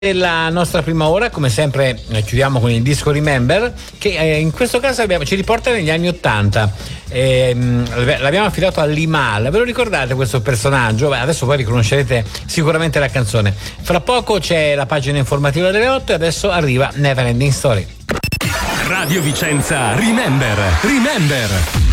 La nostra prima ora, come sempre, chiudiamo con il disco Remember, che in questo caso ci riporta negli anni '80. L'abbiamo affidato a Limal. Ve lo ricordate questo personaggio? Beh, adesso poi riconoscerete sicuramente la canzone. Fra poco c'è la pagina informativa delle 8 e adesso arriva Never Ending Story. Radio Vicenza Remember.